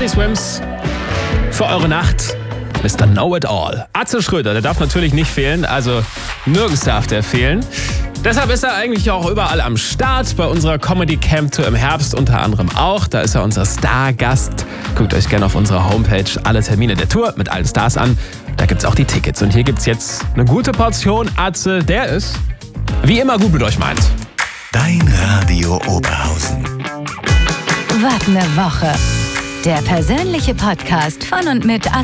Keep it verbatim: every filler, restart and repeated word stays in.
Teddy Swims für eure Nacht. Mister Know-It-All. Atze Schröder, der darf natürlich nicht fehlen, also nirgends darf der fehlen. Deshalb ist er eigentlich auch überall am Start, bei unserer Comedy Camp Tour im Herbst unter anderem auch. Da ist er unser Stargast. Guckt euch gerne auf unserer Homepage alle Termine der Tour mit allen Stars an. Da gibt's auch die Tickets. Und hier gibt's jetzt eine gute Portion Atze, der ist wie immer gut mit euch meint. Dein Radio Oberhausen. Wart eine Woche. Der persönliche Podcast von und mit Atze